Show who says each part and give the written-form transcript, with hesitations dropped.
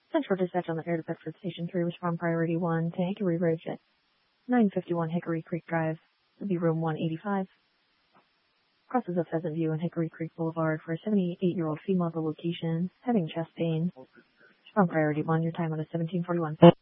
Speaker 1: Central dispatch on the air to Bedford Station 3, respond priority 1 to Hickory Ridge at 951 Hickory Creek Drive. Will be room 185. Crosses of Pheasant View and Hickory Creek Boulevard for a 78-year-old female. The location having chest pain. Respond priority 1. Your time on is 1741.